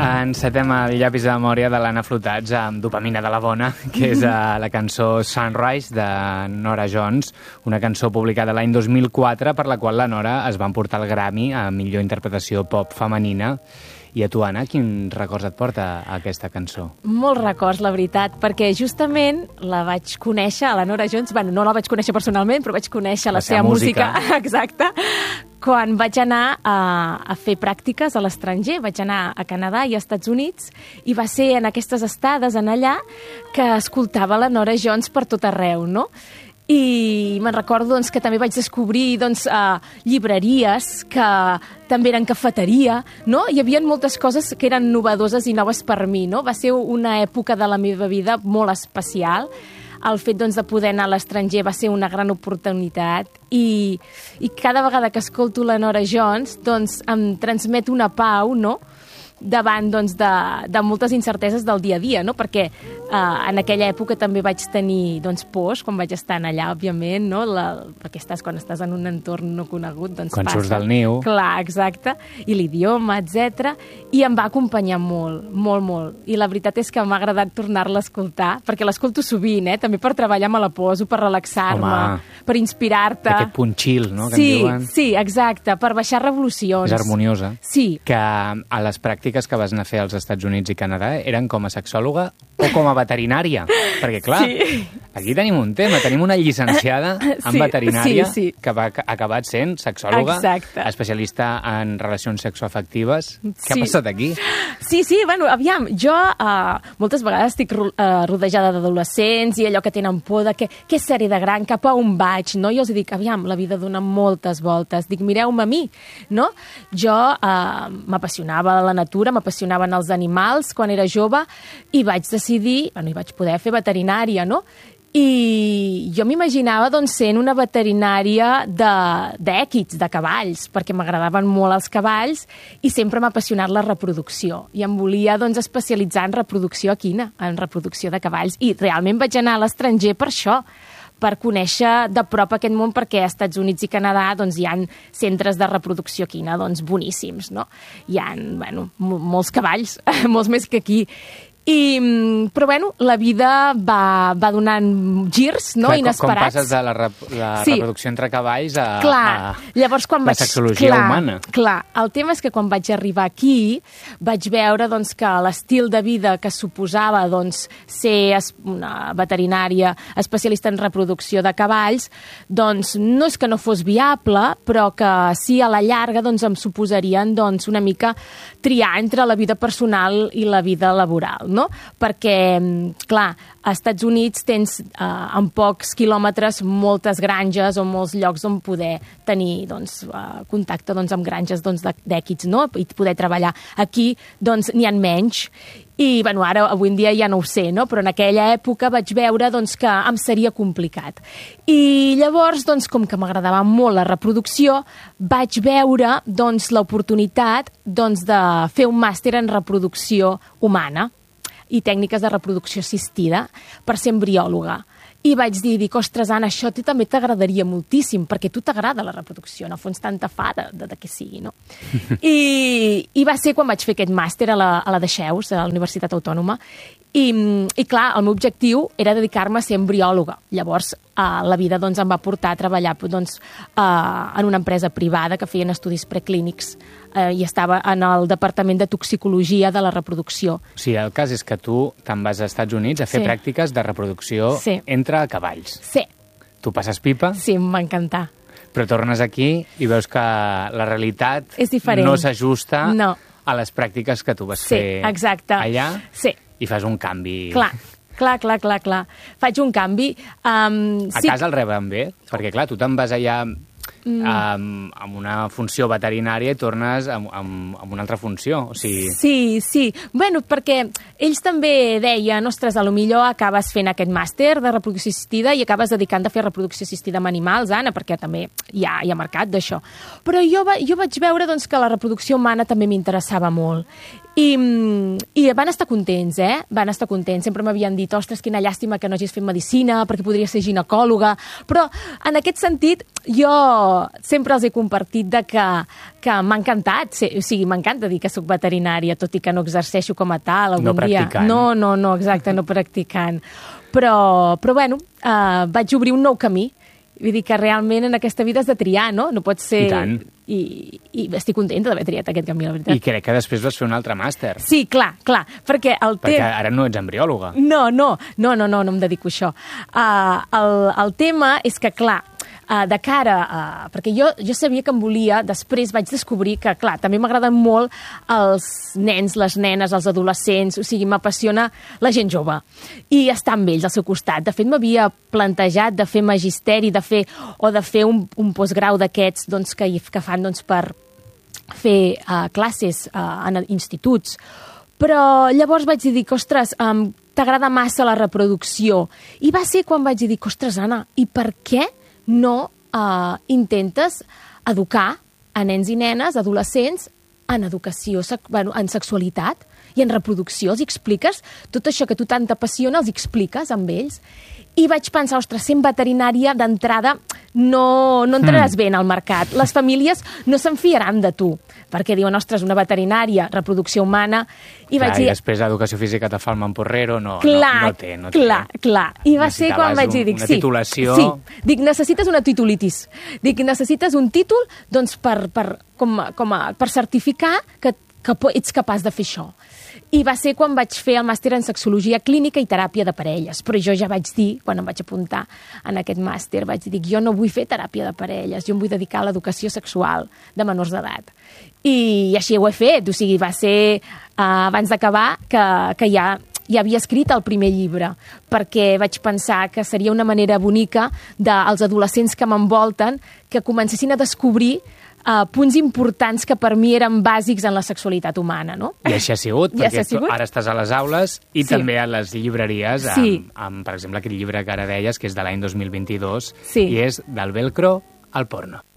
Encetem el llapis de memòria de l'Anna Flotats amb Dopamina de la Bona, que és la cançó Sunrise de Norah Jones, una cançó publicada l'any 2004 per la qual la Nora es va emportar el Grammy a millor interpretació pop femenina. I a tu, Anna, quin records et porta aquesta cançó? Molts records, la veritat, perquè justament la vaig conèixer, a la Norah Jones, bueno, no la vaig conèixer personalment, però vaig conèixer la seva música, exacte, quan vaig anar a fer pràctiques a l'estranger. Vaig anar a Canadà i a Estats Units i va ser en aquestes estades en allà que escoltava la Norah Jones per tot arreu, no? I me'n recordo doncs, que també vaig descobrir llibreries que també eren cafeteria, no? Hi havia moltes coses que eren novedoses i noves per mi, no? Va ser una època de la meva vida molt especial. El fet doncs, de poder anar a l'estranger va ser una gran oportunitat i cada vegada que escolto la Norah Jones doncs, em transmet una pau, no?, davant doncs, de moltes incerteses del dia a dia, no? Perquè en aquella època també vaig tenir doncs, pors quan vaig estar allà, òbviament, no? Perquè quan estàs en un entorn no conegut, doncs quan passa. Surts del niu. Clar, exacte, i l'idioma, etc. I em va acompanyar molt, molt, molt. I la veritat és que m'ha agradat tornar-la a escoltar, perquè l'escolto sovint, també per treballar me la poso, per relaxar-me, per inspirar-te. Aquest punt chill, no?, que en diuen. Sí, exacte, per baixar revolucions. És harmoniosa. Sí. Que a les pràctiques que vas anar a fer als Estats Units i Canadà eren com a sexòloga o com a veterinària? Perquè, clar, aquí tenim un tema. Tenim una llicenciada en veterinària que va acabar sent sexòloga, especialista en relacions sexoafectives. Què ha passat aquí? Sí, bueno, aviam, jo moltes vegades estic rodejada d'adolescents i allò que tenen por de què seré de gran, cap a on vaig, no? Jo els dic, aviam, la vida dona moltes voltes. Dic, mireu-me a mi, no? Jo m'apassionava la natura, m'apassionaven els animals quan era jove i vaig decidir, i vaig poder fer veterinària, no? I jo m'imaginava doncs, sent una veterinària d'èquids, de cavalls, perquè m'agradaven molt els cavalls i sempre m'ha apassionat la reproducció. I em volia doncs, especialitzar en reproducció equina, en reproducció de cavalls. I realment vaig anar a l'estranger per això, per conèixer de prop aquest món, perquè als Estats Units i Canadà doncs, hi ha centres de reproducció equina doncs, boníssims, no? Hi ha molts cavalls, molts més que aquí. Però, la vida va donant girs, no?, inesperats. Com passes de la reproducció entre cavalls a la sexologia humana. Clar, el tema és que quan vaig arribar aquí vaig veure doncs, que l'estil de vida que suposava doncs, ser una veterinària especialista en reproducció de cavalls doncs, no és que no fos viable, però que sí, a la llarga doncs, em suposarien doncs, una mica triar entre la vida personal i la vida laboral, no? Perquè, clar, als Estats Units tens en pocs quilòmetres moltes granges o molts llocs on poder tenir doncs, contacte doncs, amb granges doncs, d'èquids, no? I poder treballar. Aquí doncs, n'hi ha menys. I ara, avui en dia ja no ho sé, no? Però en aquella època vaig veure doncs, que em seria complicat. I llavors, doncs, com que m'agradava molt la reproducció, vaig veure doncs, l'oportunitat doncs, de fer un màster en reproducció humana i tècniques de reproducció assistida per ser embriòloga. I vaig dir, ostres, Anna, això a tu també t'agradaria moltíssim, perquè a tu t'agrada la reproducció, en el fons tanta fa de que sigui, no? I va ser quan vaig fer aquest màster a la Dexeus, a la Universitat Autònoma, i clar, el meu objectiu era dedicar-me a ser embriòloga. Llavors, la vida doncs, em va portar a treballar doncs, en una empresa privada que feien estudis preclínics i estava en el departament de toxicologia de la reproducció. O sigui, el cas és que tu te'n vas als Estats Units a fer pràctiques de reproducció entre cavalls. Sí. Tu passes pipa? Sí, em va encantar. Però tornes aquí i veus que la realitat no s'ajusta a les pràctiques que tu vas fer allà i fas un canvi. Clar. Faig un canvi. A casa el reben bé? Perquè, clar, tu te'n vas allà amb una funció veterinària i tornes amb una altra funció. O sigui... Sí. Bueno, perquè ells també deien, ostres, potser acabes fent aquest màster de reproducció assistida i acabes dedicant a fer reproducció assistida amb animals, Anna, perquè també hi ha mercat d'això. Però jo vaig veure doncs, que la reproducció humana també m'interessava molt. I van estar contents, Van estar contents. Sempre m'havien dit, ostres, quina llàstima que no hagis fet medicina, perquè podria ser ginecòloga. Però, en aquest sentit, jo sempre els he compartit que m'ha encantat. O sigui, m'encanta dir que soc veterinària, tot i que no exerceixo com a tal algun dia. No, exacte, no practicant. Però bueno, vaig obrir un nou camí. Vull dir que realment en aquesta vida has de triar, no? No pot ser... I tant. I estic contenta d'haver triat aquest camí, la veritat. I crec que després vas fer un altre màster. Sí, clar, perquè ara no ets embriòloga. No em dedico a això. El tema és que, clar, de cara a... Perquè jo sabia que em volia, després vaig descobrir que, clar, també m'agraden molt els nens, les nenes, els adolescents, o sigui, m'apassiona la gent jove i estar amb ells al seu costat. De fet, m'havia plantejat de fer magisteri, de fer un postgrau d'aquests doncs, que fan doncs, per fer classes en instituts. Però llavors vaig dir, ostres, t'agrada massa la reproducció. I va ser quan vaig dir, ostres, Anna, i per què no intentes educar a nens i nenes, adolescents, en educació, en sexualitat i en reproducció? Els expliques tot això que a tu tant t'apassiona, els expliques amb ells? I vaig pensar, ostres, sent veterinària d'entrada no entraràs bé en el mercat. Les famílies no se'n fiaran de tu, perquè diuen, ostres, una veterinària, reproducció humana... I després educació física te fa el mamporrero, no té. Clar. I va ser quan vaig dir, una titulació... Sí, dic, necessites una titulitis. Dic, necessites un títol doncs, per certificar que ets capaç de fer això. I va ser quan vaig fer el màster en sexologia clínica i teràpia de parelles. Però jo ja vaig dir, quan em vaig apuntar en aquest màster, vaig dir, jo no vull fer teràpia de parelles, jo em vull dedicar a l'educació sexual de menors d'edat. I així ho he fet, o sigui, va ser abans d'acabar que ja havia escrit el primer llibre, perquè vaig pensar que seria una manera bonica dels adolescents que m'envolten que comencessin a descobrir punts importants que per mi eren bàsics en la sexualitat humana, no? I així ha sigut, perquè tu ara estàs a les aules i també a les llibreries amb, per exemple, aquest llibre que ara deies, que és de l'any 2022, i és Del velcro al porno.